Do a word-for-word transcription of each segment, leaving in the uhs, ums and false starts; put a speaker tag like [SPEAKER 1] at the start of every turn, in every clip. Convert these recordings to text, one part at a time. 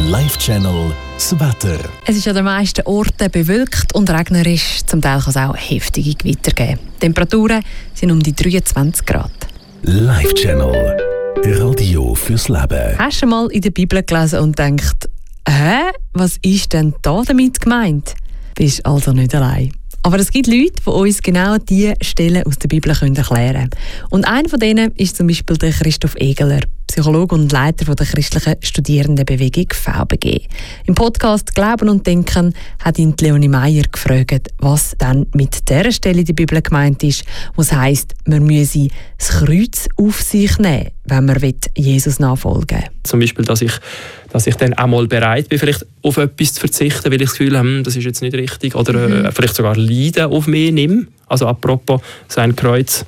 [SPEAKER 1] Live-Channel das Wetter.
[SPEAKER 2] Es ist an den meisten Orten bewölkt und regnerisch. Zum Teil kann es auch heftige Gewitter geben. Die Temperaturen sind um die dreiundzwanzig Grad.
[SPEAKER 1] Live-Channel. Radio fürs Leben.
[SPEAKER 2] Hast du mal in der Bibel gelesen und gedacht, hä, was ist denn da damit gemeint? Bist also nicht allein. Aber es gibt Leute, die uns genau diese Stellen aus der Bibel erklären können. Und einer von denen ist zum Beispiel der Christoph Egeler, Psychologe und Leiter der christlichen Studierendenbewegung V B G. Im Podcast «Glauben und Denken» hat ihn Leonie Meyer gefragt, was dann mit dieser Stelle in der Bibel gemeint ist, wo es heisst, man müsse das Kreuz auf sich nehmen, wenn man Jesus nachfolgen will.
[SPEAKER 3] Zum Beispiel, dass ich, dass ich dann auch mal bereit bin, vielleicht auf etwas zu verzichten, weil ich das Gefühl habe, hm, das ist jetzt nicht richtig. Oder mhm. äh, vielleicht sogar Leiden auf mich nehme. Also apropos sein Kreuz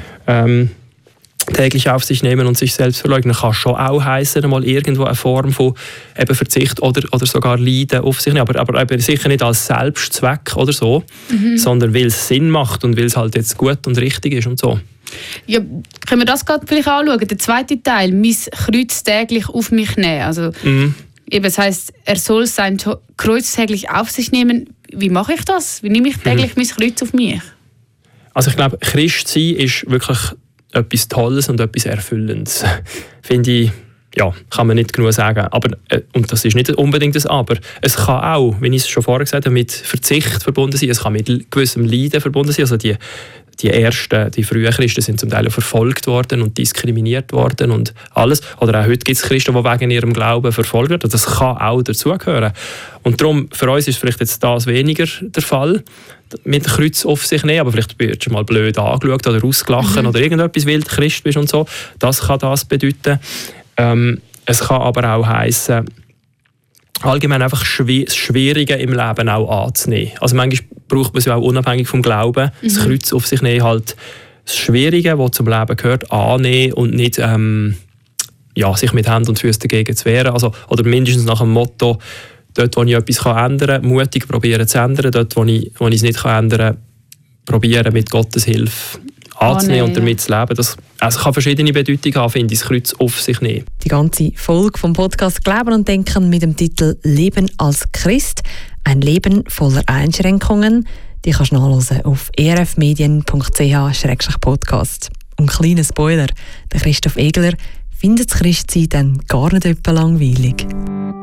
[SPEAKER 3] ähm, täglich auf sich nehmen und sich selbst verleugnen, kann schon auch heissen, mal irgendwo eine Form von eben Verzicht oder, oder sogar Leiden auf sich nehmen. Aber, aber eben sicher nicht als Selbstzweck oder so, mhm. sondern weil es Sinn macht und weil es halt jetzt gut und richtig ist und so.
[SPEAKER 4] Ja, können wir das gerade vielleicht anschauen? Der zweite Teil, mein Kreuz täglich auf mich nehmen. Also, mhm. eben, das heisst, er soll sein Kreuz täglich auf sich nehmen. Wie mache ich das? Wie nehme ich täglich mhm. mein Kreuz auf mich?
[SPEAKER 3] Also ich glaube, Christ sein ist wirklich etwas Tolles und etwas Erfüllendes. Finde ich, ja, kann man nicht genug sagen. Aber, äh, und das ist nicht unbedingt das Aber. Es kann auch, wie ich es schon vorher gesagt habe, mit Verzicht verbunden sein. Es kann mit gewissem Leiden verbunden sein. Also die, die ersten, die frühen Christen sind zum Teil auch verfolgt worden und diskriminiert worden und alles. Oder auch heute gibt es Christen, die wegen ihrem Glauben verfolgt werden. Das kann auch dazugehören. Und darum, für uns ist vielleicht jetzt das weniger der Fall, mit dem Kreuz auf sich nehmen, aber vielleicht wirst du mal blöd angeschaut oder ausgelacht mhm. oder irgendetwas, weil du Christ bist und so. Das kann das bedeuten. Ähm, es kann aber auch heissen, allgemein einfach das Schwierige im Leben auch anzunehmen. Also manchmal braucht man es ja auch unabhängig vom Glauben, mhm. das Kreuz auf sich nehmen, halt das Schwierige, was zum Leben gehört, annehmen und nicht ähm, ja, sich mit Händen und Füßen dagegen zu wehren. Also, oder mindestens nach dem Motto, dort, wo ich etwas ändern kann, mutig probieren zu ändern. Dort, wo ich, wo ich es nicht ändern kann, probieren mit Gottes Hilfe anzunehmen oh, und damit zu leben. Das also kann verschiedene Bedeutungen haben, finde ich, das Kreuz auf sich nehmen.
[SPEAKER 2] Die ganze Folge vom Podcast «Glauben und Denken» mit dem Titel «Leben als Christ. Ein Leben voller Einschränkungen», die kannst du nachhören auf e r f medien punkt c h slash podcast. Und kleiner Spoiler, der Christoph Egeler findet das Christsein dann gar nicht etwa langweilig.